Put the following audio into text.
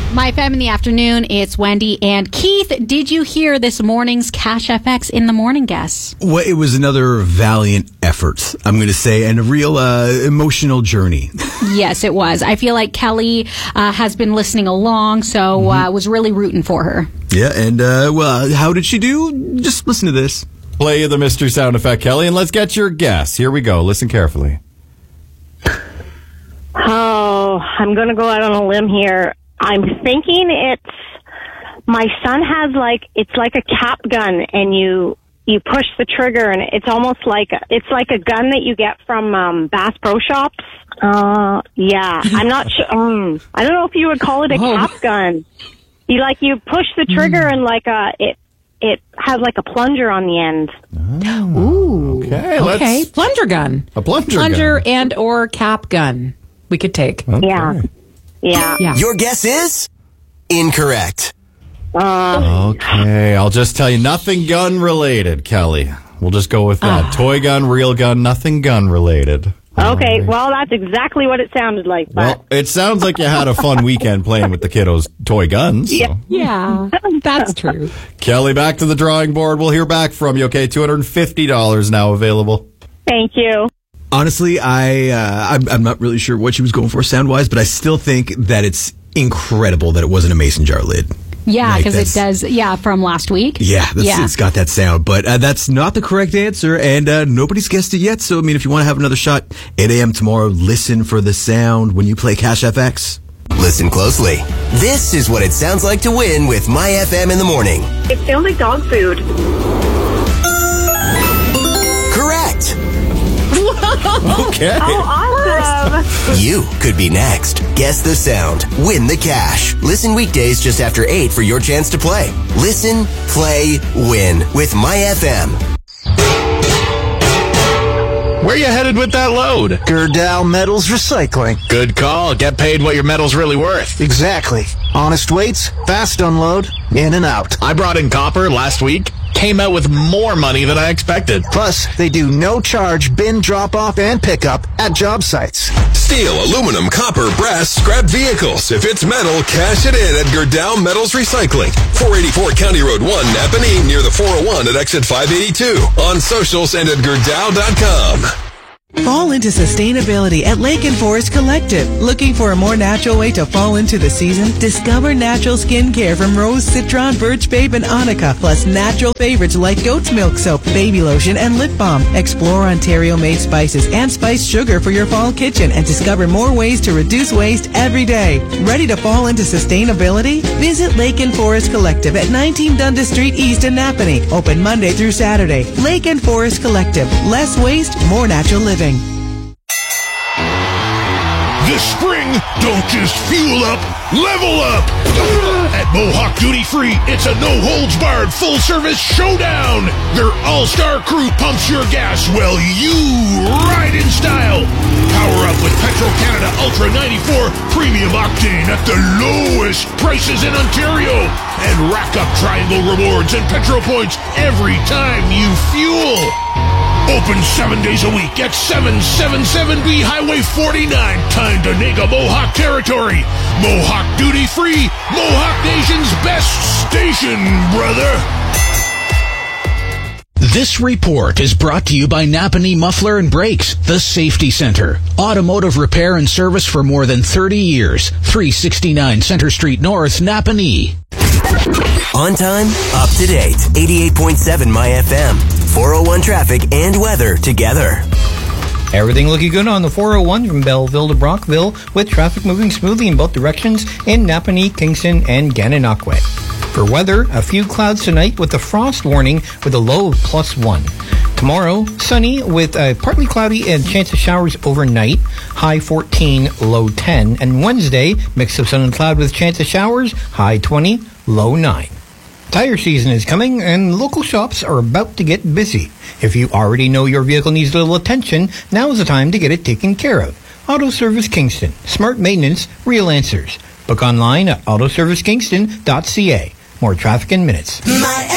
My FM in the afternoon, it's Wendy and Keith. Did you hear this morning's Cash FX in the morning guess? Well, it was another valiant effort, I'm going to say, and a real emotional journey. Yes, it was. I feel like Kelly has been listening along, so was really rooting for her. Yeah, and well, how did she do? Just listen to this. Play the mystery sound effect, Kelly, and let's get your guess. Here we go. Listen carefully. Oh, I'm going to go out on a limb here. I'm thinking my son has it's like a cap gun, and you push the trigger, and it's almost like it's like a gun that you get from Bass Pro Shops. Yeah, I'm not sure. I don't know if you would call it a cap gun. You push the trigger, and it has like a plunger on the end. Oh. Ooh. Okay. Plunger gun. A plunger gun. and or cap gun. We could take. Okay. Yeah. Your guess is incorrect. Okay, I'll just tell you, nothing gun related, Kelly. We'll just go with that. Toy gun, real gun, nothing gun related. Okay, well, that's exactly what it sounded like. But. Well, it sounds like you had a fun weekend playing with the kiddos' toy guns. So. Yeah, that's true. Kelly, back to the drawing board. We'll hear back from you, okay? $250 now available. Thank you. Honestly, I'm not really sure what she was going for sound-wise, but I still think that it's incredible that it wasn't a mason jar lid. Yeah, because it does, from last week. Yeah, it's got that sound, but that's not the correct answer, and nobody's guessed it yet, so, if you want to have another shot, 8 a.m. tomorrow, listen for the sound when you play Cash FX. Listen closely. This is what it sounds like to win with My FM in the morning. It sounds like dog food. Correct. Okay. Oh, awesome. You could be next. Guess the sound. Win the cash. Listen weekdays just after 8 for your chance to play. Listen, play, win with My FM. Where you headed with that load? Gerdau Metals Recycling. Good call. Get paid what your metal's really worth. Exactly. Honest weights, fast unload, in and out. I brought in copper last week. Came out with more money than I expected. Plus, they do no charge bin drop-off and pickup at job sites. Steel, aluminum, copper, brass, scrap vehicles. If it's metal, cash it in at Gerdau Metals Recycling. 484 County Road 1, Napanee, near the 401 at exit 582. On socials and at Gerdau.com. Fall into sustainability at Lake and Forest Collective. Looking for a more natural way to fall into the season? Discover natural skincare from Rose, Citron, Birch Babe, and Annika, plus natural favorites like goat's milk soap, baby lotion, and lip balm. Explore Ontario-made spices and spiced sugar for your fall kitchen and discover more ways to reduce waste every day. Ready to fall into sustainability? Visit Lake and Forest Collective at 19 Dundas Street East in Napanee. Open Monday through Saturday. Lake and Forest Collective. Less waste, more natural living. This spring, don't just fuel up, level up! At Mohawk Duty Free, it's a no-holds-barred full-service showdown! Their all-star crew pumps your gas while you ride in style! Power up with Petro-Canada Ultra 94 Premium Octane at the lowest prices in Ontario! And rack up Triangle rewards and Petro points every time you fuel! Open 7 days a week at 777B Highway 49, Tyndonega, Mohawk Territory. Mohawk Duty Free, Mohawk Nation's best station, brother. This report is brought to you by Napanee Muffler and Brakes, the Safety Center. Automotive repair and service for more than 30 years. 369 Center Street North, Napanee. On time, up to date. 88.7 My FM. 401 traffic and weather together. Everything looking good on the 401 from Belleville to Brockville, with traffic moving smoothly in both directions in Napanee, Kingston, and Gananoque. For weather, a few clouds tonight with a frost warning with a low of +1. Tomorrow, sunny with a partly cloudy and chance of showers overnight, high 14, low 10. And Wednesday, mix of sun and cloud with chance of showers, high 20, low 9. Tire season is coming, and local shops are about to get busy. If you already know your vehicle needs a little attention, now is the time to get it taken care of. Auto Service Kingston. Smart maintenance, real answers. Book online at autoservicekingston.ca. More traffic in minutes. My